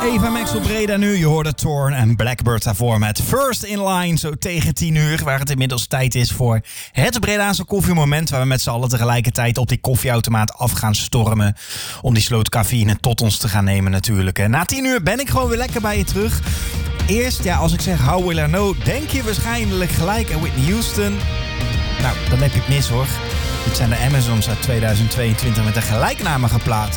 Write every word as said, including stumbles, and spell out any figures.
Eva Max op Breda nu. Je hoorde Thorn en Blackbird daarvoor met First in Line. Zo tegen tien uur, waar het inmiddels tijd is voor het Bredaanse koffiemoment. Waar we met z'n allen tegelijkertijd op die koffieautomaat af gaan stormen. Om die sloot cafeïne tot ons te gaan nemen natuurlijk. En na tien uur ben ik gewoon weer lekker bij je terug. Eerst, ja, als ik zeg How Will I Know, denk je waarschijnlijk gelijk aan Whitney Houston. Nou, dan heb je het mis hoor. Dit zijn de Amazons uit tweeduizend tweeëntwintig met een gelijknamige plaat.